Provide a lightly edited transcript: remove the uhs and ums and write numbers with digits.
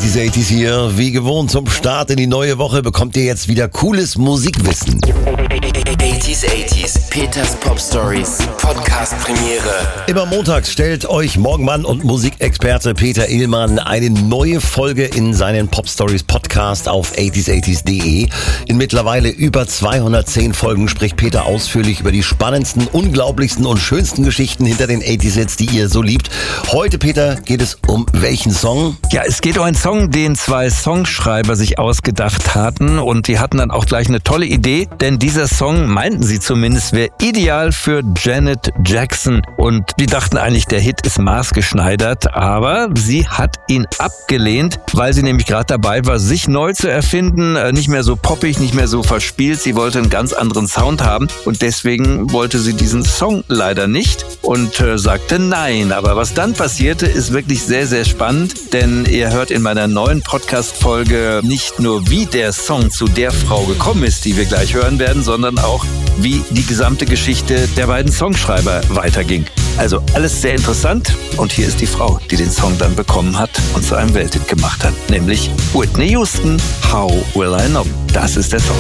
80s hier. Wie gewohnt zum Start in die neue Woche bekommt ihr jetzt wieder cooles Musikwissen. 80s, Peters Pop Stories, Podcast Premiere. Immer montags stellt euch Morgenmann und Musikexperte Peter Illmann eine neue Folge in seinen Pop Stories Podcast auf 80s80s.de. In mittlerweile über 210 Folgen spricht Peter ausführlich über die spannendsten, unglaublichsten und schönsten Geschichten hinter den 80s-Hits, die ihr so liebt. Heute, Peter, geht es um welchen Song? Ja, es geht um einen Song, den zwei Songschreiber sich ausgedacht hatten, und die hatten dann auch gleich eine tolle Idee, denn dieser Song, meinten sie zumindest, wäre ideal für Janet Jackson, und die dachten eigentlich, der Hit ist maßgeschneidert, aber sie hat ihn abgelehnt, weil sie nämlich gerade dabei war, sich neu zu erfinden, nicht mehr so poppig, nicht mehr so verspielt. Sie wollte einen ganz anderen Sound haben, und deswegen wollte sie diesen Song leider nicht und sagte nein. Aber was dann passierte, ist wirklich sehr, sehr spannend, denn ihr hört in meiner neuen Podcast-Folge nicht nur, wie der Song zu der Frau gekommen ist, die wir gleich hören werden, sondern auch, wie die gesamte Geschichte der beiden Songschreiber weiterging. Also alles sehr interessant, und hier ist die Frau, die den Song dann bekommen hat und zu einem Welthit gemacht hat, nämlich Whitney Houston, How Will I Know? Das ist der Song.